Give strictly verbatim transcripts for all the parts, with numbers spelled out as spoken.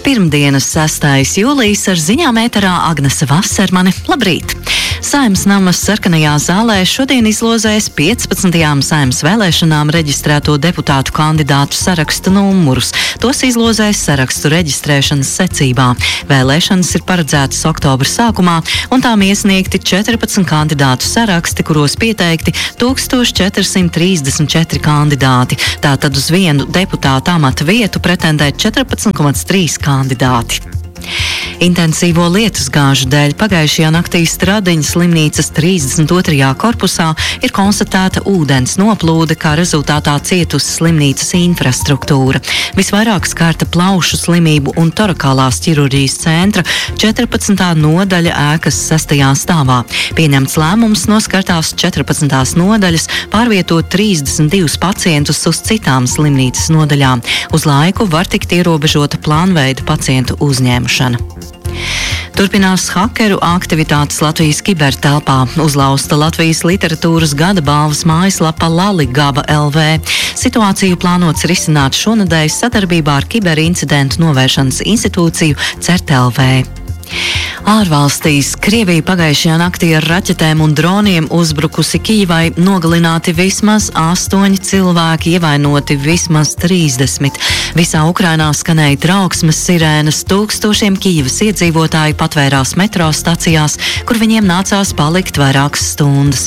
Pirmdienas sestais jūlijas ar ziņām ēterā Agnese Vasermane. Labrīt! Saeimas namas sarkanajā zālē šodien izlozēs piecpadsmitajām saeimas vēlēšanām reģistrēto deputātu kandidātu sarakstu numurus. Tos izlozēs sarakstu reģistrēšanas secībā. Vēlēšanas ir paredzētas oktobra sākumā, un tām iesniegti četrpadsmit kandidātu saraksti, kuros pieteikti tūkstoš četri simti trīsdesmit četri kandidāti. Tātad uz vienu deputāta amata vietu pretendē četrpadsmit komats trīs kandidāti. Intensīvo lietusgāžu dēļ pagājušajā naktī Stradiņas slimnīcas trīsdesmit otrajā korpusā ir konstatēta ūdens noplūde, kā rezultātā cietusi slimnīcas infrastruktūra. Visvairāk skārta plaušu slimību un torakālās ķirurģijas centra četrpadsmitā nodaļa ēkas sestajā stāvā. Pieņemts lēmums no skartās četrpadsmitās nodaļas pārvietot trīsdesmit divus pacientus uz citām slimnīcas nodaļām. Uz laiku var tikt ierobežota plānveida pacientu uzņemšana. Turpinās hakeru aktivitātes Latvijas kibertelpā. Uzlausta Latvijas literatūras gada balvas mājaslapa Laligaba L V. Situāciju plānots risināt šonedēļ sadarbībā ar kiberincidentu novēršanas institūciju CERT L V. Ārvalstīs Krievija pagājušajā naktī ar raķetēm un droniem uzbrukusi Kijivai, nogalināti vismaz astoņi cilvēki, ievainoti vismaz trīsdesmit. Visā Ukrainā skanēja trauksmes sirēnas, tūkstošiem Kijivas iedzīvotāji patvērās metro stacijās, kur viņiem nācās palikt vairākas stundas.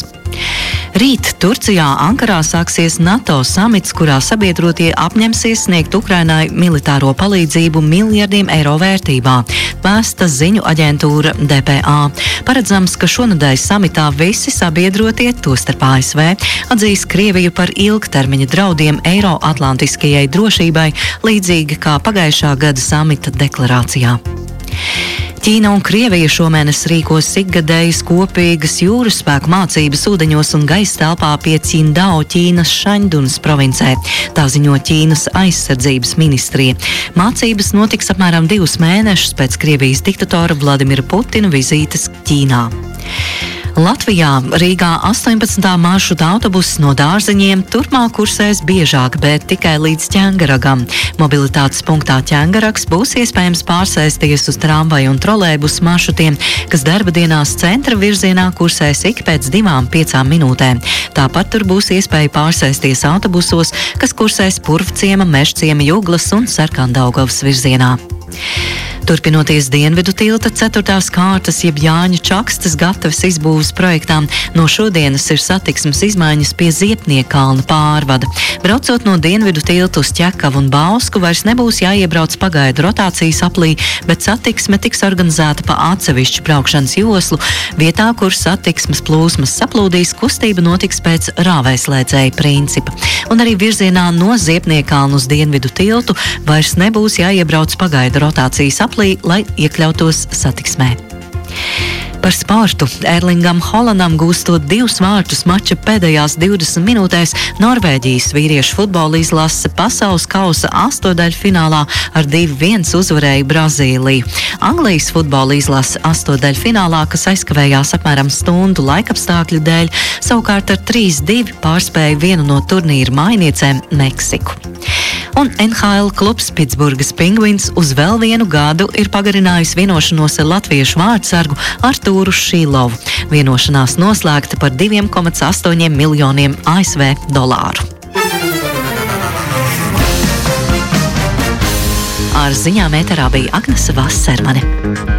Rīt Turcijā Ankarā sāksies NATO samits, kurā sabiedrotie apņemsies sniegt Ukrainai militāro palīdzību miljardiem eiro vērtībā, vēsta ziņu aģentūra D P A. Paredzams, ka šonedēļ samitā visi sabiedrotie, tostarp A S V, atzīs Krieviju par ilgtermiņa draudiem Eiroatlantiskajai drošībai, līdzīgi kā pagājušā gada samita deklarācijā. Ķīna un Krievija šomēnes rīkos ikgadējas kopīgas jūras spēku mācības ūdeņos un gaisa telpā pie Cindao Ķīnas Šandunas provincē. Tā ziņo Ķīnas aizsardzības ministrija. Mācības notiks apmēram divus mēnešus pēc Krievijas diktatora Vladimira Putina vizītes Ķīnā. Latvijā Rīgā astoņpadsmitā maršruta autobuss no Dārziņiem turpmāk kursēs biežāk, bet tikai līdz Ķengaragam. Mobilitātes punktā Ķengarags būs iespējams pārsēsties uz tramvaju un trolejbus maršrutiem, kas darba dienās centra virzienā kursēs ik pēc divām piecām minūtēm. Tāpat tur būs iespēja pārsēsties autobusos, kas kursēs Purvciema, Mežciema, Juglas un Sarkandaugavas virzienā. Turpinoties Dienvidu tilta ceturtās kārtas jeb Jāņa Čakstas gatavas izbūves projektām, no šodienas ir satiksmes izmaiņas pie Ziepniekalna pārvada. Braucot no Dienvidu tilta uz Ķekavu un Bausku, vairs nebūs jāiebrauc pagaidu rotācijas aplī, bet satiksme tiks organizēta pa atsevišķu braukšanas joslu. Vietā, kur satiksmes plūsmas saplūdīs, kustība notiks pēc rāvēslēdzēja principa. Un arī virzienā no Ziepniekalna uz Dienvidu tiltu vairs nebūs jāiebrauc pagaidu rotācijas aplī, lai iekļautos satiksmē. Par sportu. Erlingam Holandam gūstot divus vārtus mača pēdējās divdesmit minūtēs, Norvēģijas vīriešu futbola izlase pasaules kausa astodaļfinālā ar divi viens uzvarēja Brazīliju. Anglijas futbola izlase astodaļfinālā, kas aizkavējās apmēram stundu laikapstākļu dēļ, savukārt ar trīs divi pārspēja vienu no turnīra mājniecēm Meksiku. Un N H L klubs Pitsburgas Penguins uz vēl vienu gadu ir pagarinājis vienošanos ar latviešu vārdsargu Artūru Šīlovu. Vienošanās noslēgta par diviem komats astoņiem miljoniem A S V dolāru. Ar ziņām ēterā bija Agnese Vasermane.